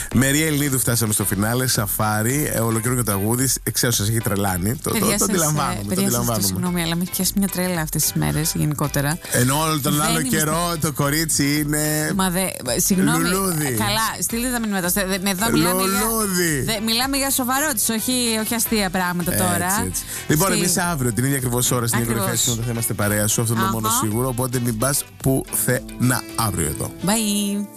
Μερία Ελληνίδου, φτάσαμε στο φινάλε. Σαφάρι, ολοκληρώνει το τραγούδι. Ξέρω, σα έχει τρελάνει. Το αντιλαμβάνομαι. Συγγνώμη, αλλά με έχει πιάσει μια τρέλα αυτές τις μέρες γενικότερα. Ενώ όλο τον άλλο καιρό το κορίτσι είναι. Συγγνώμη. Λουλούδι. Καλά, στείλτε τα μηνύματα. Εδώ μιλάμε για σοβαρότητα, όχι αστεία πράγματα τώρα. Έτσι. Λοιπόν, εμείς αύριο την ίδια ακριβώς ώρα στην ίδια θέση θα είμαστε παρέα σου. Αυτό είναι το μόνο σίγουρο. Οπότε μην πας πουθενά αύριο εδώ. Bye.